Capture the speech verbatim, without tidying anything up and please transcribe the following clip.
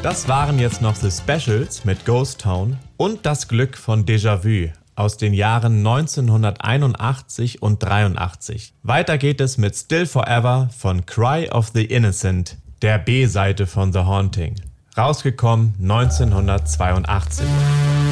Das waren jetzt noch The Specials mit Ghost Town und Das Glück von Déjà-vu aus den Jahren neunzehnhunderteinundachtzig und dreiundachtzig. Weiter geht es mit Still Forever von Cry of the Innocent, der B-Seite von The Haunting. Rausgekommen neunzehnhundertzweiundachtzig.